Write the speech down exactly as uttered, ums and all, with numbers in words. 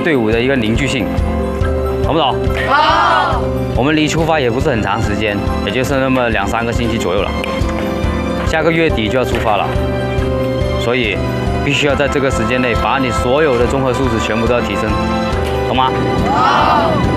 队伍的一个凝聚性，懂不懂？ 好。 我们离出发也不是很长时间，也就是那么两三个星期左右了。下个月底就要出发了，所以必须要在这个时间内把你所有的综合素质全部都要提升，懂吗？ 好。